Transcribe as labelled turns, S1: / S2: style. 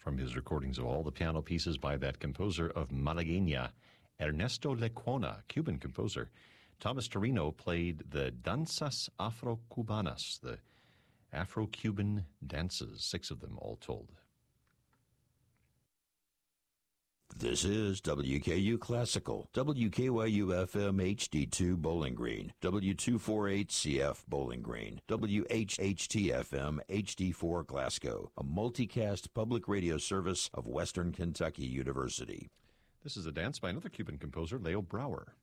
S1: from his recordings of all the piano pieces by that composer of Malagueña, Ernesto Lecuona, Cuban composer. Thomas Torino played the Danzas Afro-Cubanas, the Afro-Cuban dances, 6 of them all told.
S2: This is WKU Classical, WKYU-FM HD2 Bowling Green, W248CF Bowling Green, WHHT-FM HD4 Glasgow, a multicast public radio service of Western Kentucky University.
S1: This is a dance by another Cuban composer, Leo Brouwer.